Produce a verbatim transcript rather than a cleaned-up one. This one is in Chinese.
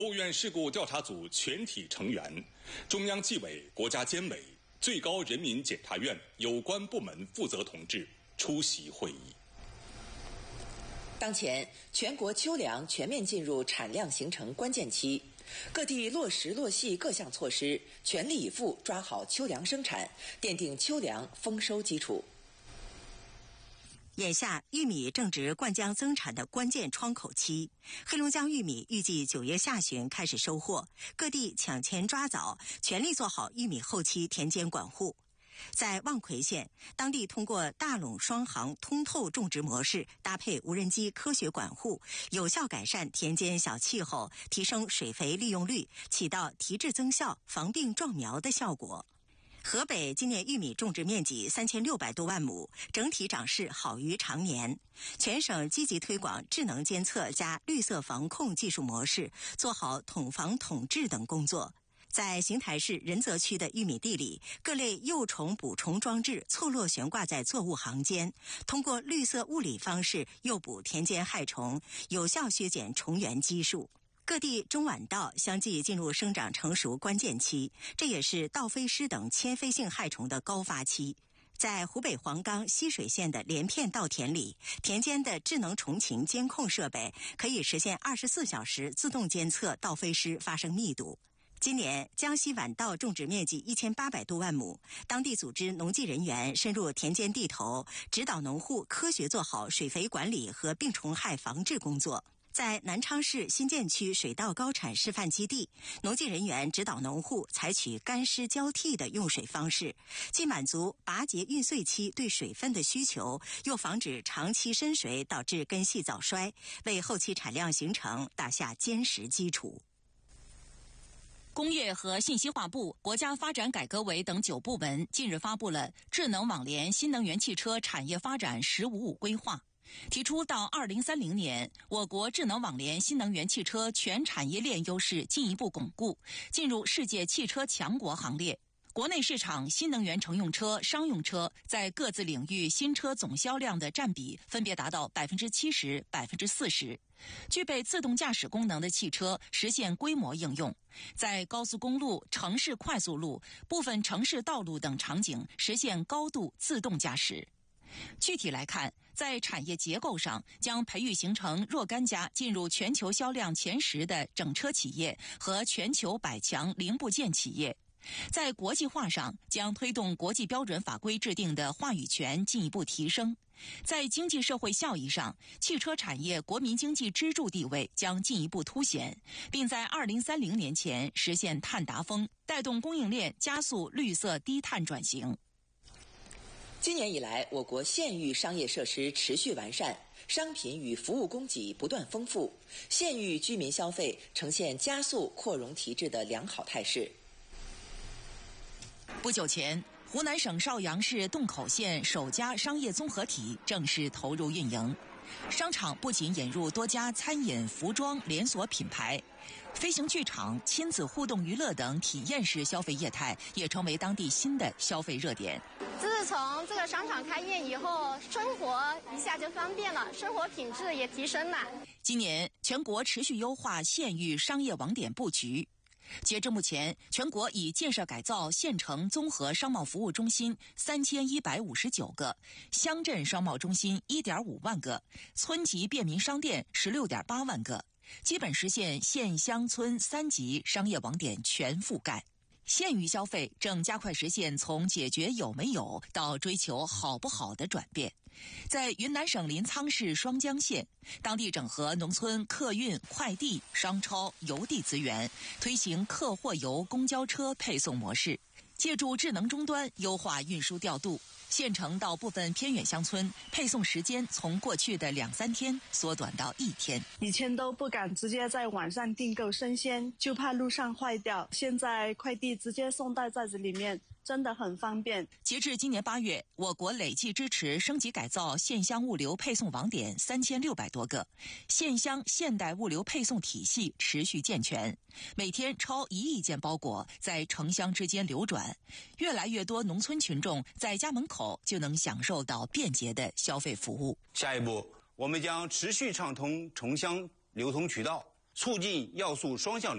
国务院事故调查组全体成员、中央纪委国家监委、最高人民检察院有关部门负责同志出席会议。 当前，全国秋粮全面进入产量形成关键期，各地落实落细各项措施，全力以赴抓好秋粮生产，奠定秋粮丰收基础。 眼下，玉米正值灌浆增产的关键窗口期，黑龙江玉米预计九月下旬开始收获，各地抢前抓早，全力做好玉米后期田间管护。在望奎县，当地通过大垄双行通透种植模式，搭配无人机科学管护，有效改善田间小气候，提升水肥利用率，起到提质增效、防病壮苗的效果。河北今年玉米种植面积三千六百多万亩，整体长势好于常年。全省积极推广智能监测加绿色防控技术模式，做好统防统治等工作。在邢台市仁泽区的玉米地里，各类幼虫捕虫装置错落悬挂在作物行间，通过绿色物理方式诱捕田间害虫，有效削减虫源基数。各地中晚稻相继进入生长成熟关键期，这也是稻飞虱等迁飞性害虫的高发期。在湖北黄冈浠水县的连片稻田里，田间的智能虫禽监控设备可以实现二十四小时自动监测稻飞虱发生密度。今年江西晚稻种植面积一千八百多万亩，当地组织农技人员深入田间地头，指导农户科学做好水肥管理和病虫害防治工作。在南昌市新建区水稻高产示范基地，农技人员指导农户采取干湿交替的用水方式，既满足拔节孕穗期对水分的需求，又防止长期深水导致根系早衰，为后期产量形成打下坚实基础。 工业和信息化部、国家发展改革委等九部门近日发布了智能网联新能源汽车产业发展“十五五”规划，提出到二零三零年，我国智能网联新能源汽车全产业链优势进一步巩固，进入世界汽车强国行列。国内市场新能源乘用车、商用车在各自领域新车总销量的占比分别达到百分之七十、百分之四十。具备自动驾驶功能的汽车实现规模应用，在高速公路、城市快速路、部分城市道路等场景实现高度自动驾驶。具体来看，在产业结构上，将培育形成若干家进入全球销量前十的整车企业和全球百强零部件企业。在国际化上，将推动国际标准法规制定的话语权进一步提升。在经济社会效益上，汽车产业国民经济支柱地位将进一步凸显，并在二零三零年前实现碳达峰，带动供应链加速绿色低碳转型。 今年以来，我国县域商业设施持续完善，商品与服务供给不断丰富，县域居民消费呈现加速扩容提质的良好态势。 不久前，湖南省邵阳市洞口县首家商业综合体正式投入运营。商场不仅引入多家餐饮、服装连锁品牌，飞行剧场、亲子互动娱乐等体验式消费业态也成为当地新的消费热点。 自从这个商场开业以后，生活一下就方便了，生活品质也提升了。 今年全国持续优化县域商业网点布局。截至目前，全国已建设改造县城综合商贸服务中心三千一百五十九个，乡镇商贸中心一点五万个，村级便民商店十六点八万个，基本实现县乡村三级商业网点全覆盖。县域消费正加快实现从解决有没有到追求好不好的转变。在云南省临沧市双江县，当地整合农村客运、快递、商超、邮递资源，推行客货邮公交车配送模式，借助智能终端优化运输调度。县城到部分偏远乡村，配送时间从过去的两三天缩短到一天。 以前都不敢直接在网上订购生鲜，就怕路上坏掉。现在快递直接送到寨子里面，真的很方便。 截至今年八月，我国累计支持升级改造县乡物流配送网点三千六百多个，县乡现代物流配送体系持续健全，每天超一亿件包裹在城乡之间流转，越来越多农村群众在家门口就能享受到便捷的消费服务。 下一步，我们将持续畅通城乡流通渠道， 促进要素双向流。